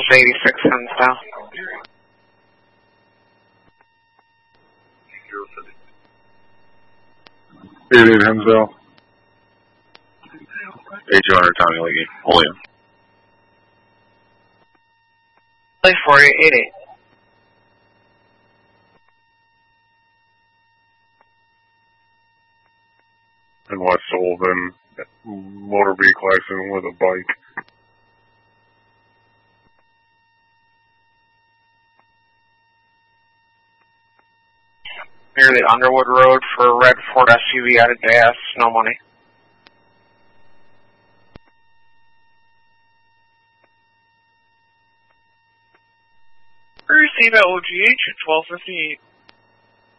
Hills 86 Hinsdale. 88 Hinsdale. 8200 Tommy Leahy. William. 4888. In West Sullivan, motor vehicle accident with a bike. Near the Underwood Road for a red Ford SUV out of gas, no money. Receive at OGH at 12:58.